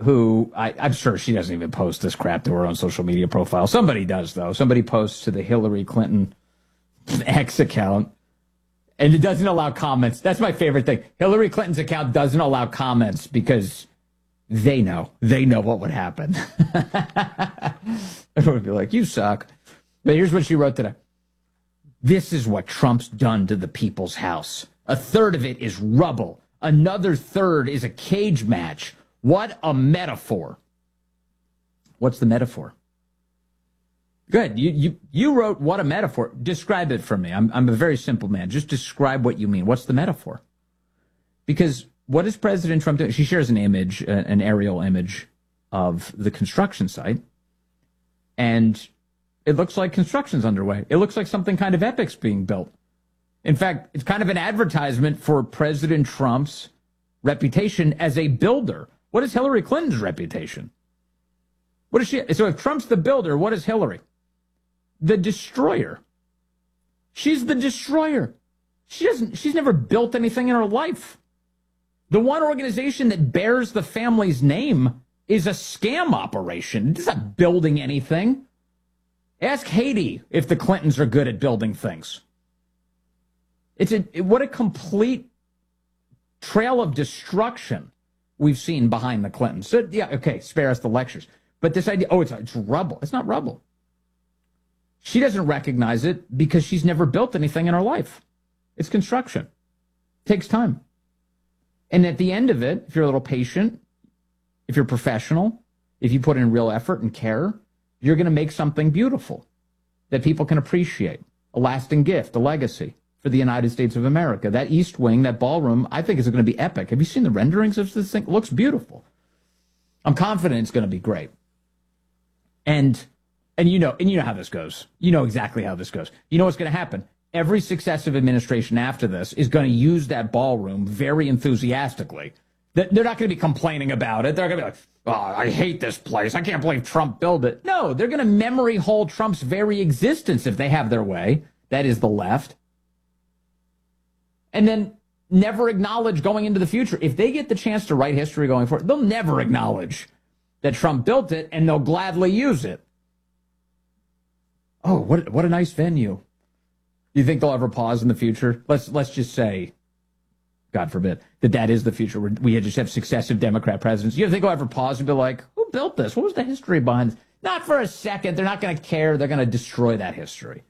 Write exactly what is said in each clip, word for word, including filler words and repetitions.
who I, I'm sure she doesn't even post this crap to her own social media profile. Somebody does, though. Somebody posts to the Hillary Clinton X account, and it doesn't allow comments. That's my favorite thing. Hillary Clinton's account doesn't allow comments because they know. They know what would happen. Everyone would be like, you suck. But here's what she wrote today. This is what Trump's done to the people's house. A third of it is rubble. Another third is a cage match. What a metaphor. What's the metaphor? Good. You you you wrote what a metaphor. Describe it for me. I'm I'm a very simple man. Just describe what you mean. What's the metaphor? Because what is President Trump doing? She shares an image, uh, an aerial image of the construction site, and it looks like construction's underway. It looks like something kind of epic's being built. In fact, it's kind of an advertisement for President Trump's reputation as a builder. What is Hillary Clinton's reputation? What is she? So if Trump's the builder, what is Hillary? The destroyer. She's the destroyer. She doesn't, she's never built anything in her life. The one organization that bears the family's name is a scam operation. It's not building anything. Ask Haiti if the Clintons are good at building things. It's a, what a complete trail of destruction we've seen behind the Clintons. So, yeah, okay, spare us the lectures. But this idea, oh, it's, it's rubble. It's not rubble. She doesn't recognize it because she's never built anything in her life. It's construction. It takes time. And at the end of it, if you're a little patient, if you're professional, if you put in real effort and care, you're going to make something beautiful that people can appreciate, a lasting gift, a legacy for the United States of America. That East Wing, that ballroom, I think is going to be epic. Have you seen the renderings of this thing? It looks beautiful. I'm confident it's going to be great. And and you know, and you know how this goes. You know exactly how this goes. You know what's going to happen? Every successive administration after this is going to use that ballroom very enthusiastically. They're not going to be complaining about it. They're going to be like, oh, I hate this place. I can't believe Trump built it. No, they're going to memory hold Trump's very existence if they have their way. That is the left. And then never acknowledge going into the future. If they get the chance to write history going forward, they'll never acknowledge that Trump built it, and they'll gladly use it. Oh, what what a nice venue. Do you think they'll ever pause in the future? Let's let's just say, God forbid, that that is the future. Where we just have successive Democrat presidents. You think they'll ever pause and be like, who built this? What was the history behind this? Not for a second. They're not going to care. They're going to destroy that history.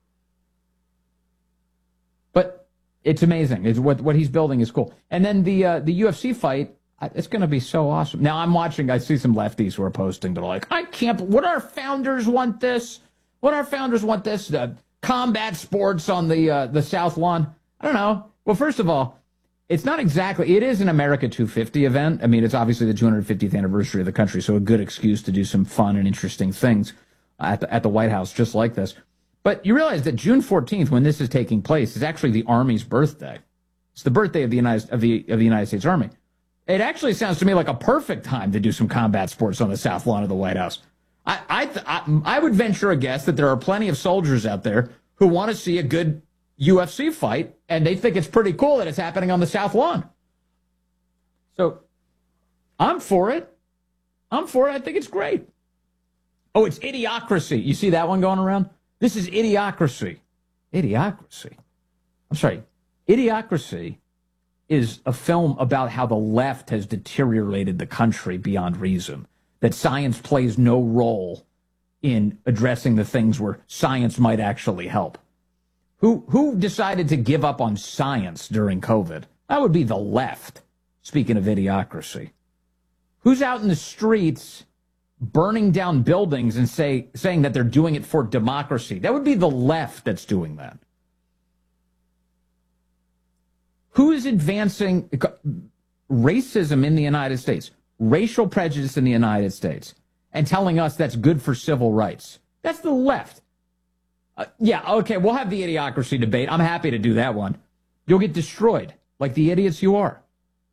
But it's amazing. It's what what he's building is cool. And then the uh, the U F C fight, it's going to be so awesome. Now I'm watching. I see some lefties who are posting. They're like, I can't. What our founders want this? What our founders want this? Uh, combat sports on the uh, the South Lawn. I don't know. Well, first of all, it's not exactly. It is an America two fifty event. I mean, it's obviously the two hundred fiftieth anniversary of the country, so a good excuse to do some fun and interesting things at the, at the White House, just like this. But you realize that June fourteenth, when this is taking place, is actually the Army's birthday. It's the birthday of the United of the of the United States Army. It actually sounds to me like a perfect time to do some combat sports on the South Lawn of the White House. I I, th- I I would venture a guess that there are plenty of soldiers out there who want to see a good U F C fight, and they think it's pretty cool that it's happening on the South Lawn. So I'm for it. I'm for it. I think it's great. Oh, it's Idiocracy. You see that one going around? This is Idiocracy. Idiocracy. I'm sorry. Idiocracy is a film about how the left has deteriorated the country beyond reason, that science plays no role in addressing the things where science might actually help. Who who decided to give up on science during COVID? That would be the left, speaking of Idiocracy. Who's out in the streets burning down buildings and say saying that they're doing it for democracy? That would be the left that's doing that. Who is advancing racism in the United States, racial prejudice in the United States, and telling us that's good for civil rights? That's the left. Uh, yeah, okay, we'll have the Idiocracy debate. I'm happy to do that one. You'll get destroyed like the idiots you are.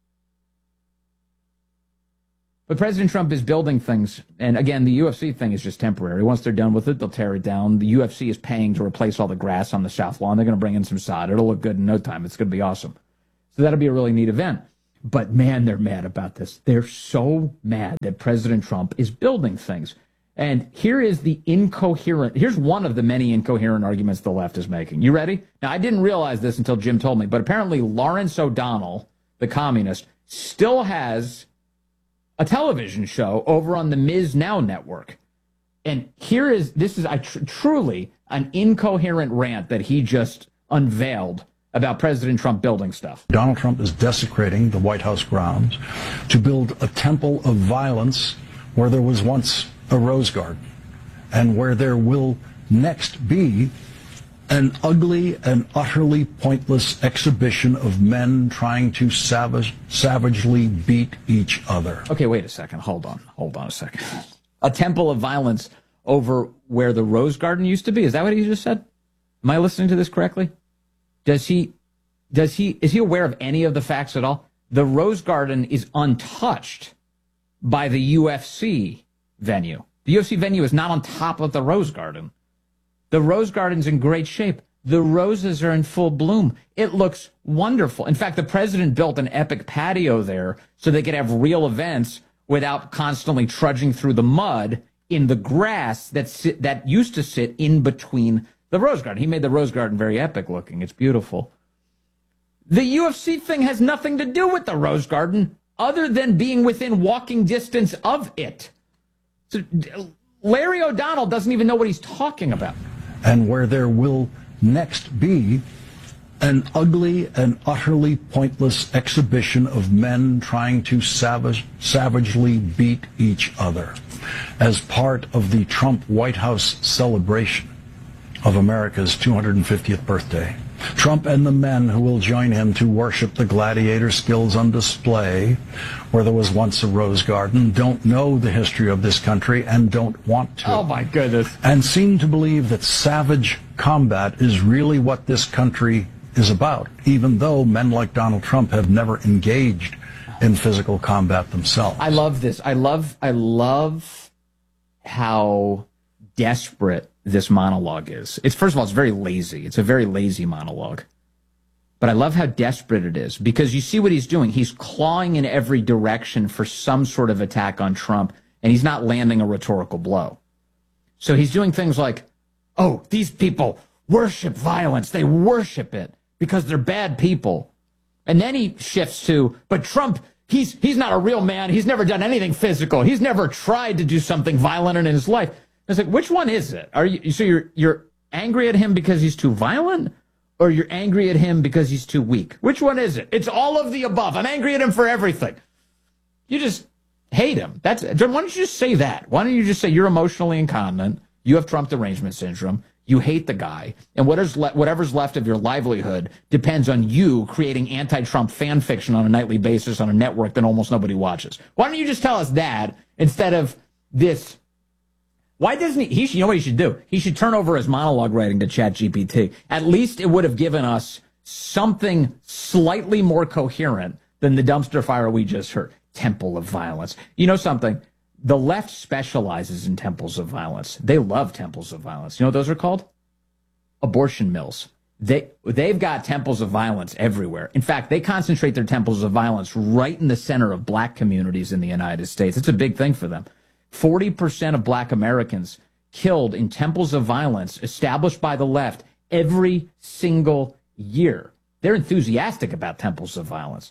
But President Trump is building things, and again, the U F C thing is just temporary. Once they're done with it, they'll tear it down. The U F C is paying to replace all the grass on the South Lawn. They're going to bring in some sod. It'll look good in no time. It's going to be awesome. So that'll be a really neat event. But man, they're mad about this. They're so mad that President Trump is building things. And here is the incoherent, here's one of the many incoherent arguments the left is making. You ready? Now, I didn't realize this until Jim told me, but apparently Lawrence O'Donnell, the communist, still has a television show over on the Miz Now network. And here is, this is I tr- truly an incoherent rant that he just unveiled about President Trump building stuff. Donald Trump is desecrating the White House grounds to build a temple of violence where there was once a rose garden, and where there will next be an ugly and utterly pointless exhibition of men trying to savage, savagely beat each other. Okay, wait a second. Hold on. Hold on a second. A temple of violence over where the rose garden used to be. Is that what he just said? Am I listening to this correctly? Does he, does he, is he aware of any of the facts at all? The rose garden is untouched by the U F C venue. The U F C venue is not on top of the Rose Garden. The Rose Garden's in great shape. The roses are in full bloom. It looks wonderful. In fact, the president built an epic patio there so they could have real events without constantly trudging through the mud in the grass that sit, that used to sit in between the Rose Garden. He made the Rose Garden very epic looking. It's beautiful. The U F C thing has nothing to do with the Rose Garden other than being within walking distance of it. So Larry O'Donnell doesn't even know what he's talking about. And where there will next be an ugly and utterly pointless exhibition of men trying to savage, savagely beat each other as part of the Trump White House celebration of America's two hundred fiftieth birthday. Trump and the men who will join him to worship the gladiator skills on display where there was once a rose garden don't know the history of this country and don't want to. Oh, my goodness. And seem to believe that savage combat is really what this country is about, even though men like Donald Trump have never engaged in physical combat themselves. I love this. I love, I love how desperate this monologue is. It's, first of all, it's very lazy. It's a very lazy monologue. But I love how desperate it is, because you see what he's doing. He's clawing in every direction for some sort of attack on Trump, and he's not landing a rhetorical blow. So he's doing things like, oh, these people worship violence. They worship it because they're bad people. And then he shifts to, but Trump, he's he's not a real man. He's never done anything physical. He's never tried to do something violent in his life. It's like, which one is it? Are you so you're you're angry at him because he's too violent, or you're angry at him because he's too weak? Which one is it? It's all of the above. I'm angry at him for everything. You just hate him. That's why don't you just say that? Why don't you just say you're emotionally incontinent, you have Trump derangement syndrome, you hate the guy, and what is le- whatever's left of your livelihood depends on you creating anti-Trump fan fiction on a nightly basis on a network that almost nobody watches. Why don't you just tell us that instead of this? Why doesn't he? He should, you know what he should do? He should turn over his monologue writing to ChatGPT. At least it would have given us something slightly more coherent than the dumpster fire we just heard. Temple of violence. You know something? The left specializes in temples of violence. They love temples of violence. You know what those are called? Abortion mills. They, they've got temples of violence everywhere. In fact, they concentrate their temples of violence right in the center of black communities in the United States. It's a big thing for them. forty percent of black Americans killed in temples of violence established by the left every single year. They're enthusiastic about temples of violence.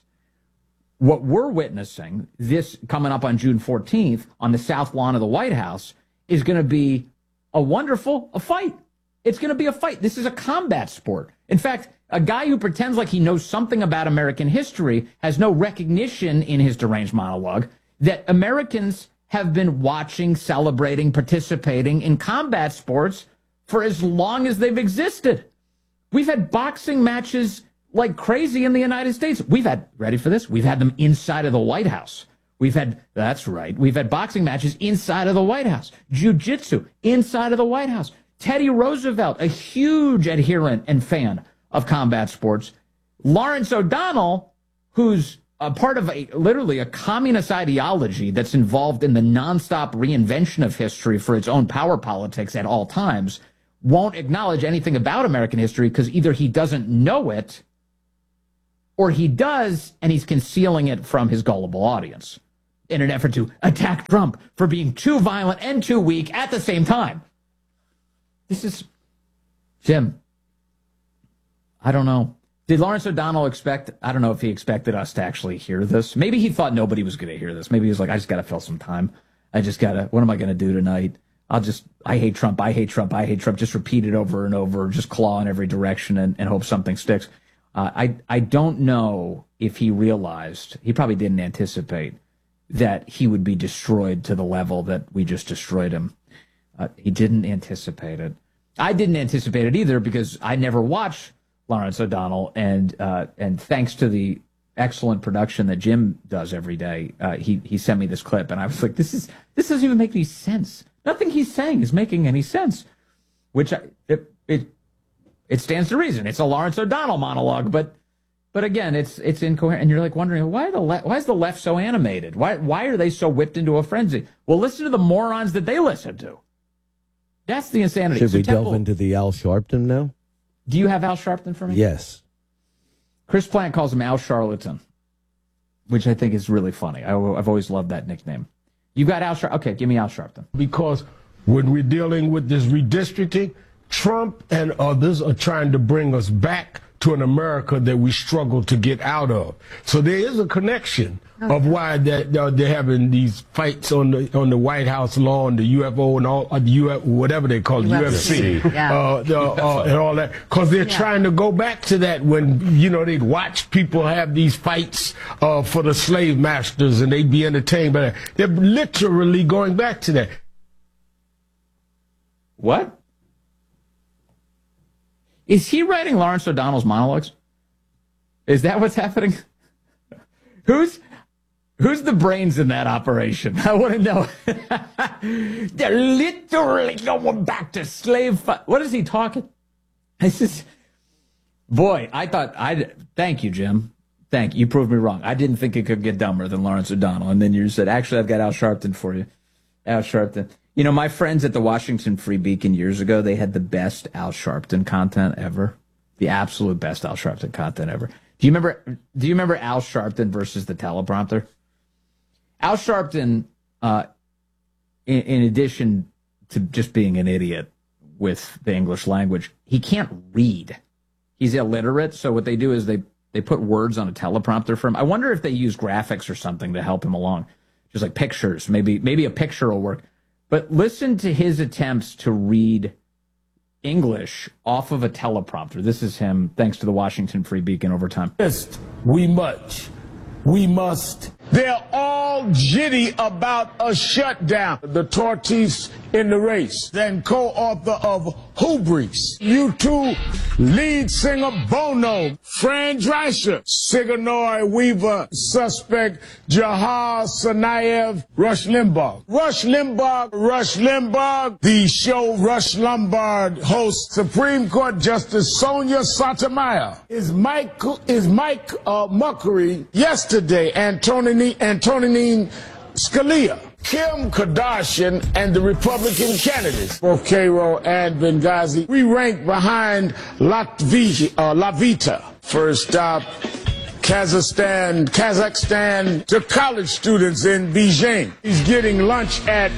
What we're witnessing, this coming up on June fourteenth on the South Lawn of the White House, is going to be a wonderful a fight. It's going to be a fight. This is a combat sport. In fact, a guy who pretends like he knows something about American history has no recognition in his deranged monologue that Americans have been watching, celebrating, participating in combat sports for as long as they've existed. We've had boxing matches like crazy in the United States. We've had, ready for this? We've had them inside of the White House. We've had, that's right, we've had boxing matches inside of the White House. Jiu-jitsu inside of the White House. Teddy Roosevelt, a huge adherent and fan of combat sports. Lawrence O'Donnell, who's a part of a literally a communist ideology that's involved in the nonstop reinvention of history for its own power politics at all times, won't acknowledge anything about American history because either he doesn't know it or he does, and he's concealing it from his gullible audience in an effort to attack Trump for being too violent and too weak at the same time. This is, Jim, I don't know. Did Lawrence O'Donnell expect, I don't know if he expected us to actually hear this. Maybe he thought nobody was going to hear this. Maybe he was like, I just got to fill some time. I just got to, what am I going to do tonight? I'll just, I hate Trump, I hate Trump, I hate Trump. Just repeat it over and over, just claw in every direction and, and hope something sticks. Uh, I, I don't know if he realized, he probably didn't anticipate that he would be destroyed to the level that we just destroyed him. Uh, he didn't anticipate it. I didn't anticipate it either because I never watched Lawrence O'Donnell, and uh, and thanks to the excellent production that Jim does every day, uh, he he sent me this clip, and I was like, this is this doesn't even make any sense. Nothing he's saying is making any sense. Which I, it it it stands to reason. It's a Lawrence O'Donnell monologue, but but again, it's it's incoherent, and you're like wondering why the le- why is the left so animated? Why why are they so whipped into a frenzy? Well, listen to the morons that they listen to. That's the insanity. Should so we Temple, delve into the Al Sharpton now? Do you have Al Sharpton for me? Yes. Chris Plant calls him Al Charlatan, which I think is really funny. I, I've always loved that nickname. You got Al Sharpton? Okay, give me Al Sharpton. Because when we're dealing with this redistricting, Trump and others are trying to bring us back to an America that we struggle to get out of. So there is a connection of why that uh, they're having these fights on the on the White House lawn, the U F O and all uh, the U F whatever they call it, U F C, yeah. uh, the, uh, and all that, because they're yeah. trying to go back to that when you know they'd watch people have these fights uh, for the slave masters and they'd be entertained by that. They're literally going back to that. What? Is he writing Lawrence O'Donnell's monologues? Is that what's happening? Who's who's the brains in that operation? I want to know. They're literally going back to slave fight. What is he talking? This is, boy, I thought I. Thank you, Jim. Thank you. You proved me wrong. I didn't think it could get dumber than Lawrence O'Donnell. And then you said, actually, I've got Al Sharpton for you. Al Sharpton. You know, my friends at the Washington Free Beacon years ago, they had the best Al Sharpton content ever. The absolute best Al Sharpton content ever. Do you remember Do you remember Al Sharpton versus the teleprompter? Al Sharpton, uh, in, in addition to just being an idiot with the English language, he can't read. He's illiterate, so what they do is they, they put words on a teleprompter for him. I wonder if they use graphics or something to help him along. Just like pictures. Maybe maybe a picture will work. But listen to his attempts to read English off of a teleprompter. This is him, thanks to the Washington Free Beacon over time. We much. We must. They're all jitty about a shutdown. The tortoise in the race. Then co-author of Hubris. U two lead singer Bono. Fran Drescher. Sigourney Weaver. Suspect Jahar Tsarnaev. Rush Limbaugh. Rush Limbaugh. Rush Limbaugh. The show Rush Limbaugh hosts Supreme Court Justice Sonia Sotomayor. Is Mike, is Mike uh, Muckery yesterday. Antonin Antonin Scalia, Kim Kardashian, and the Republican candidates, both Cairo and Benghazi. We rank behind Latvia, uh, Lavita. First stop, Kazakhstan, Kazakhstan to college students in Beijing. He's getting lunch at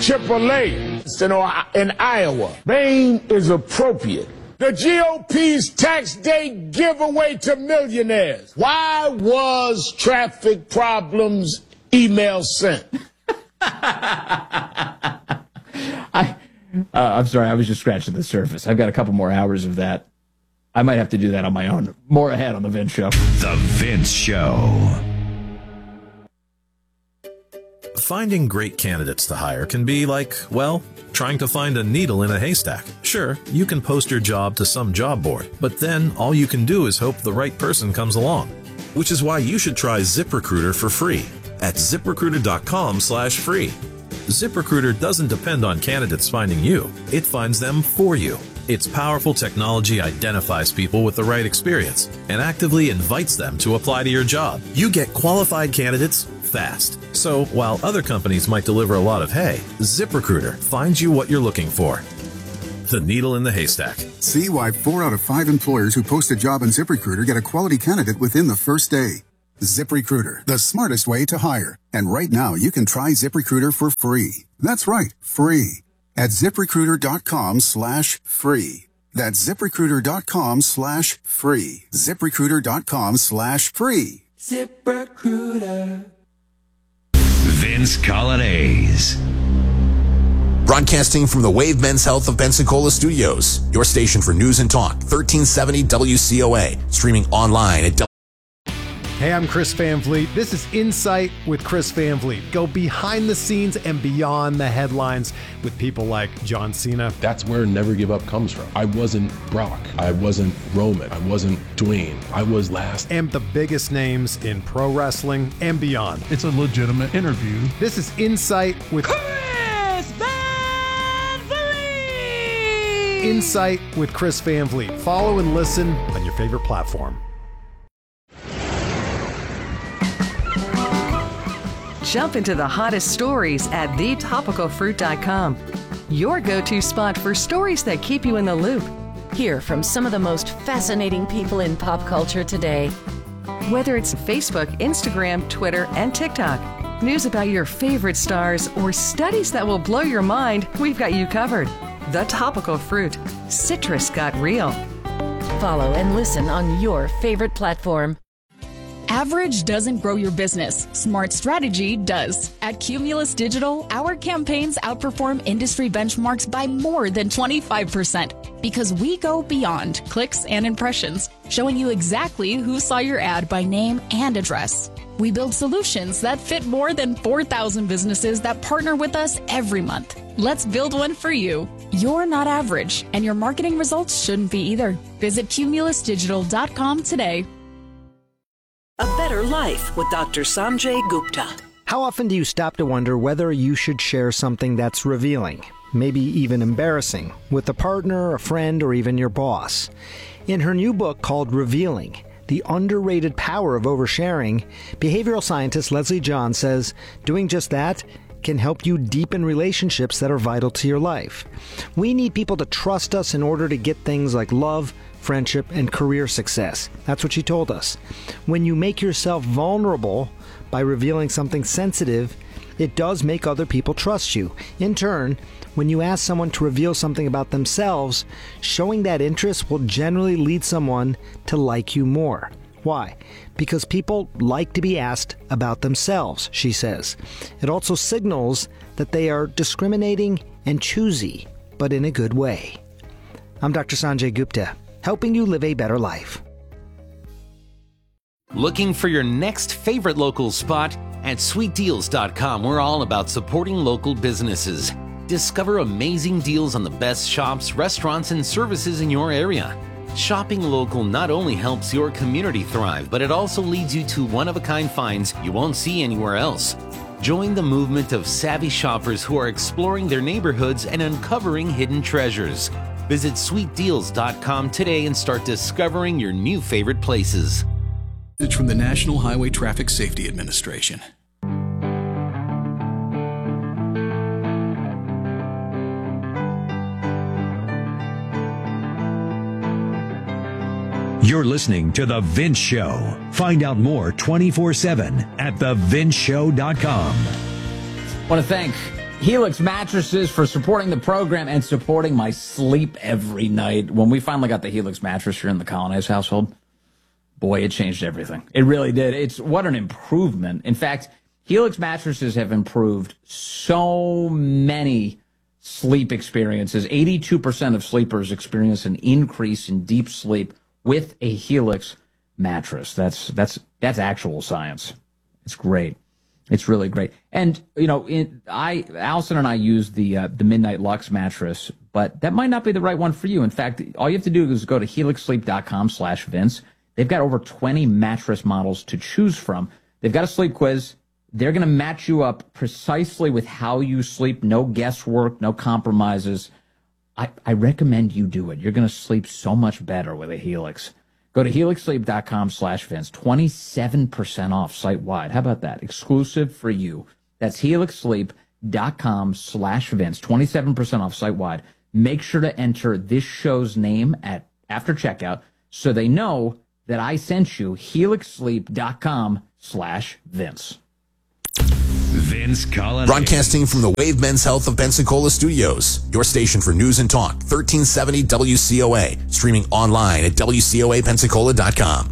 Chipotle in Iowa. Bain is appropriate. The G O P's tax day giveaway to millionaires. Why was traffic problems email sent? I, uh, I'm sorry, I was just scratching the surface. I've got a couple more hours of that. I might have to do that on my own. More ahead on The Vince Show. The Vince Show. Finding great candidates to hire can be like, well, trying to find a needle in a haystack. Sure, you can post your job to some job board, but then all you can do is hope the right person comes along. Which is why you should try ZipRecruiter for free at ZipRecruiter.com slash free. ZipRecruiter doesn't depend on candidates finding you. It finds them for you. Its powerful technology identifies people with the right experience and actively invites them to apply to your job. You get qualified candidates fast. So while other companies might deliver a lot of hay, ZipRecruiter finds you what you're looking for. the needle in the haystack. See why four out of five employers who post a job on ZipRecruiter get a quality candidate within the first day. ZipRecruiter, the smartest way to hire. And right now, you can try ZipRecruiter for free. That's right, free. At ZipRecruiter.com slash free. That's ZipRecruiter.com slash free. ZipRecruiter.com slash free. ZipRecruiter. Vince Colonnese. Broadcasting from the Wave Men's Health of Pensacola Studios, your station for news and talk, thirteen seventy W C O A, streaming online at Hey, I'm Chris Van Vliet. This is Insight with Chris Van Vliet. Go behind the scenes and beyond the headlines with people like John Cena. That's where Never Give Up comes from. I wasn't Brock. I wasn't Roman. I wasn't Dwayne. I was last. And the biggest names in pro wrestling and beyond. It's a legitimate interview. This is Insight with Chris Van Vliet! Insight with Chris Van Vliet. Follow and listen on your favorite platform. Jump into the hottest stories at the topical fruit dot com. Your go-to spot for stories that keep you in the loop. Hear from some of the most fascinating people in pop culture today. Whether it's Facebook, Instagram, Twitter, and TikTok, news about your favorite stars, or studies that will blow your mind, we've got you covered. The Topical Fruit. Citrus got real. Follow and listen on your favorite platform. Average doesn't grow your business. Smart strategy does. At Cumulus Digital, our campaigns outperform industry benchmarks by more than twenty-five percent because we go beyond clicks and impressions, showing you exactly who saw your ad by name and address. We build solutions that fit more than four thousand businesses that partner with us every month. Let's build one for you. You're not average, and your marketing results shouldn't be either. Visit cumulus digital dot com today. A Better Life with Doctor Sanjay Gupta. How often do you stop to wonder whether you should share something that's revealing, maybe even embarrassing, with a partner, a friend, or even your boss? In her new book called Revealing, The Underrated Power of Oversharing, behavioral scientist Leslie John says doing just that can help you deepen relationships that are vital to your life. We need people to trust us in order to get things like love, friendship, and career success. That's what she told us. When you make yourself vulnerable by revealing something sensitive, it does make other people trust you. In turn, when you ask someone to reveal something about themselves, showing that interest will generally lead someone to like you more. Why? Because people like to be asked about themselves, she says. It also signals that they are discriminating and choosy, but in a good way. I'm Doctor Sanjay Gupta, helping you live a better life. Looking for your next favorite local spot? At sweet deals dot com, we're all about supporting local businesses. Discover amazing deals on the best shops, restaurants, and services in your area. Shopping local not only helps your community thrive, but it also leads you to one-of-a-kind finds you won't see anywhere else. Join the movement of savvy shoppers who are exploring their neighborhoods and uncovering hidden treasures. Visit sweet deals dot com today and start discovering your new favorite places. It's from the National Highway Traffic Safety Administration. You're listening to The Vince Show. Find out more twenty-four seven at the vince show dot com. I want to thank Helix Mattresses for supporting the program and supporting my sleep every night. When we finally got the Helix mattress here in the Colonnese household, boy, it changed everything. It really did. It's what an improvement. In fact, Helix mattresses have improved so many sleep experiences. eighty-two percent of sleepers experience an increase in deep sleep with a Helix mattress. That's that's that's actual science. It's great. It's really great. And you know, in, I Allison and I use the uh, the Midnight Lux mattress, but that might not be the right one for you. In fact, all you have to do is go to helix sleep dot com slash Vince. They've got over twenty mattress models to choose from. They've got a sleep quiz. They're going to match you up precisely with how you sleep. No guesswork, no compromises. I, I recommend you do it. You're going to sleep so much better with a Helix. Go to helix sleep dot com slash Vince. twenty-seven percent off site-wide. How about that? Exclusive for you. That's helix sleep dot com slash Vince. twenty-seven percent off site-wide. make sure to enter this show's name at after checkout so they know that I sent you. helixsleep.com slash Vince. Vince Colonnese. Broadcasting from the Wave Men's Health of Pensacola Studios, your station for news and talk, thirteen seventy W C O A, streaming online at W C O A Pensacola dot com.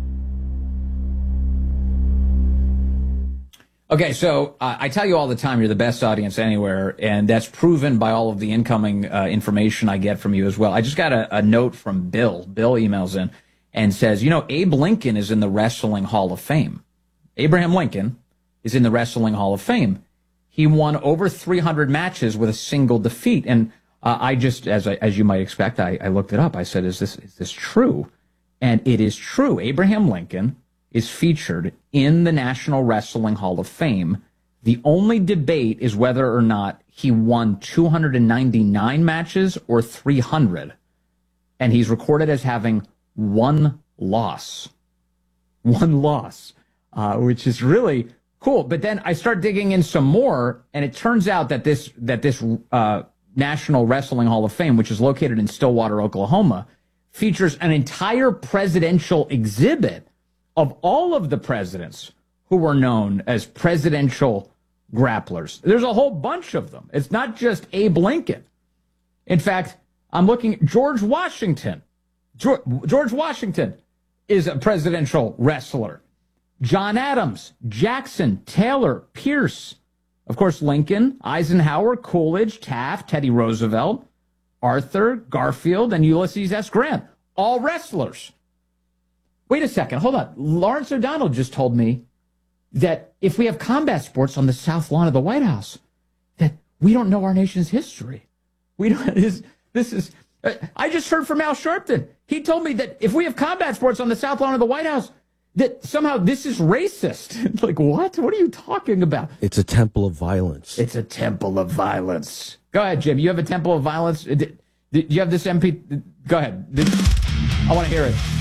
Okay, so uh, I tell you all the time you're the best audience anywhere, and that's proven by all of the incoming uh, information I get from you as well. I just got a, a note from Bill. Bill emails in and says, you know, Abe Lincoln is in the Wrestling Hall of Fame. Abraham Lincoln is in the Wrestling Hall of Fame. He won over three hundred matches with a single defeat. And uh, I just, as I, as you might expect, I, I looked it up. I said, is this is this true? And it is true. Abraham Lincoln is featured in the National Wrestling Hall of Fame. The only debate is whether or not he won two hundred ninety-nine matches or three hundred. And he's recorded as having one loss. One loss, uh, which is really cool. But then I start digging in some more, and it turns out that this that this uh, National Wrestling Hall of Fame, which is located in Stillwater, Oklahoma, features an entire presidential exhibit of all of the presidents who were known as presidential grapplers. There's a whole bunch of them. It's not just Abe Lincoln. In fact, I'm looking at George Washington. George, George Washington is a presidential wrestler. John Adams, Jackson, Taylor, Pierce. Of course, Lincoln, Eisenhower, Coolidge, Taft, Teddy Roosevelt, Arthur, Garfield, and Ulysses S. Grant. All wrestlers. Wait a second. Hold on. Lawrence O'Donnell just told me that if we have combat sports on the south lawn of the White House, that we don't know our nation's history. We don't. This, this is. I just heard from Al Sharpton. He told me that if we have combat sports on the south lawn of the White House, that somehow this is racist. Like, what? What are you talking about? It's a temple of violence. It's a temple of violence. Go ahead, Jim. You have a temple of violence? Did, did you have this M P? Go ahead. Did, I want to hear it.